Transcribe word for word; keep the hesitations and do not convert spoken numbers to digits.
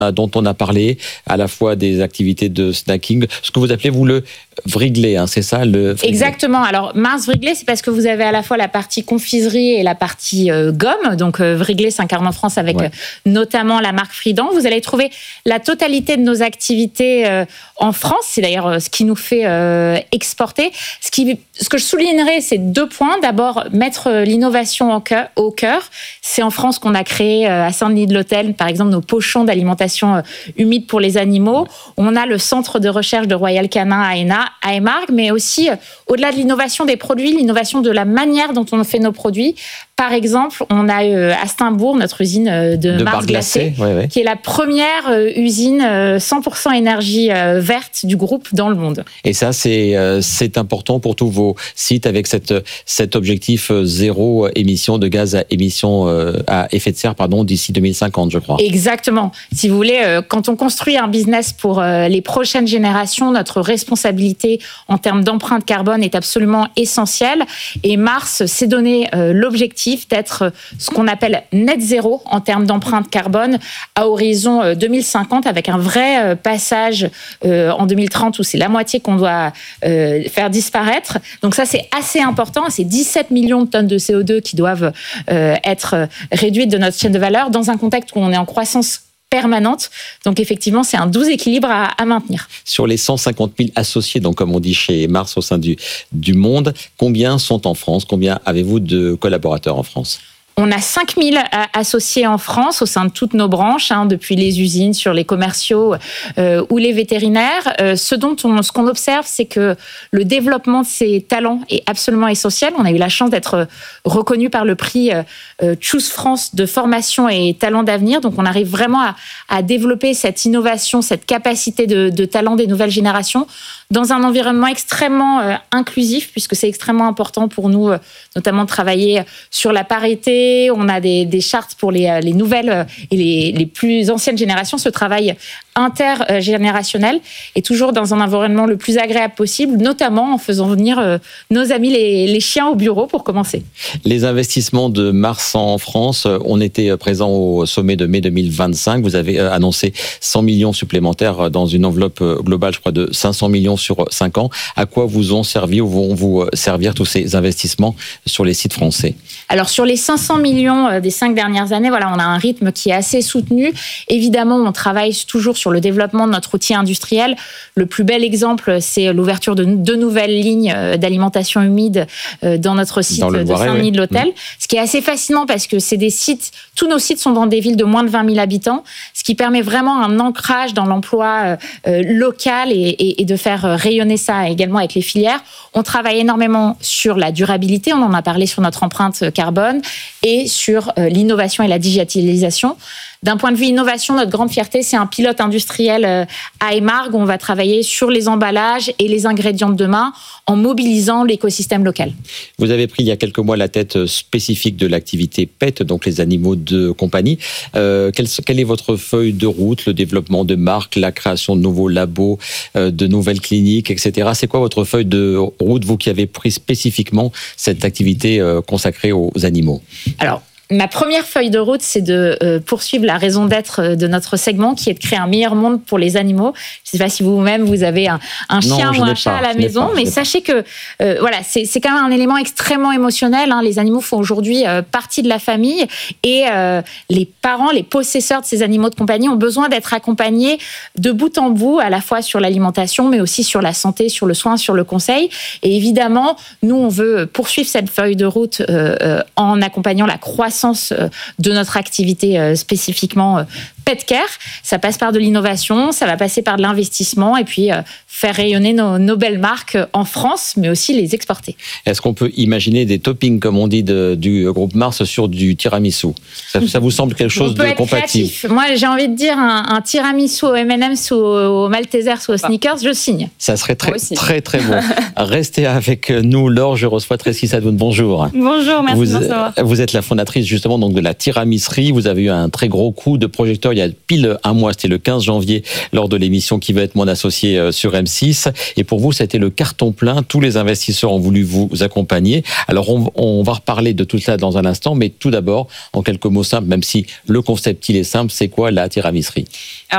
dont on a parlé, à la fois des activités de snacking, ce que vous appelez, vous, le Wrigley, hein, c'est ça le Wrigley. Exactement. Alors, Mars Wrigley, c'est parce que vous avez à la fois la partie confiserie et la partie euh, gomme. Donc, euh, Wrigley s'incarne en France avec ouais. euh, notamment la marque Fridan. Vous allez trouver la totalité de nos activités euh, en France. C'est d'ailleurs euh, ce qui nous fait euh, exporter. Ce, qui, ce que je soulignerai, c'est deux points. D'abord, mettre euh, l'innovation au cœur, au cœur. C'est en France qu'on a créé euh, à Saint-Denis-de-l'Hôtel, par exemple, nos pochons d'alimentation humide pour les animaux. On a le centre de recherche de Royal Canin à Ena, à Aimargues, mais aussi, au-delà de l'innovation des produits, l'innovation de la manière dont on fait nos produits. Par exemple, on a euh, à Steimbourg notre usine euh, de, de Mars glacé, ouais, ouais. qui est la première euh, usine euh, cent pour cent énergie euh, verte du groupe dans le monde. Et ça, c'est, euh, c'est important pour tous vos sites avec cette, cet objectif euh, zéro émission de gaz à émission euh, à effet de serre pardon, d'ici deux mille cinquante, je crois. Exactement. Si vous voulez, euh, quand on construit un business pour euh, les prochaines générations, notre responsabilité en termes d'empreinte carbone est absolument essentielle. Et Mars s'est donné euh, l'objectif d'être ce qu'on appelle net zéro en termes d'empreinte carbone à horizon deux mille cinquante, avec un vrai passage en deux mille trente où c'est la moitié qu'on doit faire disparaître. Donc ça, c'est assez important. C'est dix-sept millions de tonnes de C O deux qui doivent être réduites de notre chaîne de valeur dans un contexte où on est en croissance permanente. Donc effectivement, c'est un doux équilibre à, à maintenir. Sur les cent cinquante mille associés, donc comme on dit chez Mars au sein du, du monde, combien sont en France? Combien avez-vous de collaborateurs en France? On a cinq mille associés en France au sein de toutes nos branches, hein, depuis les usines, sur les commerciaux euh, ou les vétérinaires. Euh, ce dont on, ce qu'on observe, c'est que le développement de ces talents est absolument essentiel. On a eu la chance d'être reconnu par le prix euh, Choose France de formation et talents d'avenir. Donc, on arrive vraiment à, à développer cette innovation, cette capacité de, de talent des nouvelles générations dans un environnement extrêmement euh, inclusif, puisque c'est extrêmement important pour nous, euh, notamment de travailler sur la parité. On a des, des chartes pour les, les nouvelles et les, les plus anciennes générations, ce travail intergénérationnel, et toujours dans un environnement le plus agréable possible, notamment en faisant venir euh, nos amis les, les chiens au bureau pour commencer. Les investissements de Mars en France, on était présent au sommet de mai deux mille vingt-cinq. Vous avez annoncé cent millions supplémentaires dans une enveloppe globale, je crois, de cinq cents millions sur cinq ans. À quoi vous ont servi ou vont vous servir tous ces investissements sur les sites français? Alors, sur les cinq cents millions des cinq dernières années, voilà, on a un rythme qui est assez soutenu. Évidemment, on travaille toujours sur le développement de notre outil industriel. Le plus bel exemple, c'est l'ouverture de deux nouvelles lignes d'alimentation humide dans notre site dans de Saint-Denis-de-l'Hôtel. Oui. Ce qui est assez fascinant parce que c'est des sites, tous nos sites sont dans des villes de moins de vingt mille habitants, ce qui permet vraiment un ancrage dans l'emploi euh, local et, et, et de faire rayonner ça également avec les filières. On travaille énormément sur la durabilité, on en a parlé sur notre empreinte carbone, et sur euh, l'innovation et la digitalisation. D'un point de vue innovation, notre grande fierté, c'est un pilote industriel à Aimargues où on va travailler sur les emballages et les ingrédients de demain en mobilisant l'écosystème local. Vous avez pris il y a quelques mois la tête spécifique de l'activité P E T, donc les animaux de compagnie. Euh, quelle, quelle est votre feuille de route, le développement de marques, la création de nouveaux labos, euh, de nouvelles cliniques, et cetera. C'est quoi votre feuille de route, vous qui avez pris spécifiquement cette activité euh, consacrée aux animaux? Alors, ma première feuille de route, c'est de euh, poursuivre la raison d'être de notre segment, qui est de créer un meilleur monde pour les animaux. Je ne sais pas si vous-même, vous avez un, un chien non, ou un chat pas, à la maison, pas, mais sachez pas. que euh, voilà, c'est, c'est quand même un élément extrêmement émotionnel. Hein. Les animaux font aujourd'hui euh, partie de la famille, et euh, les parents, les possesseurs de ces animaux de compagnie ont besoin d'être accompagnés de bout en bout, à la fois sur l'alimentation, mais aussi sur la santé, sur le soin, sur le conseil. Et évidemment, nous, on veut poursuivre cette feuille de route euh, euh, en accompagnant la croissance de notre activité spécifiquement Pet Care. Ça passe par de l'innovation, ça va passer par de l'investissement, et puis faire rayonner nos, nos belles marques en France, mais aussi les exporter. Est-ce qu'on peut imaginer des toppings, comme on dit, de, du groupe Mars sur du tiramisu? Ça, ça vous semble quelque chose de compatible? Moi, j'ai envie de dire un, un tiramisu au M and M's ou au Malteser ou au Snickers, je signe. Ça serait très, très, très bon. Restez avec nous, Laure. Je reçois Tracy Sadoun. Bonjour. Bonjour, merci vous, de recevoir. Vous êtes la fondatrice justement donc, de la tiramisserie. Vous avez eu un très gros coup de projecteur il y a pile un mois, c'était le quinze janvier, lors de l'émission Qui veut être mon associé sur M six. Et pour vous, c'était le carton plein. Tous les investisseurs ont voulu vous accompagner. Alors, on, on va reparler de tout cela dans un instant, mais tout d'abord, en quelques mots simples, même si le concept, il est simple, c'est quoi la tiramisserie? Alors,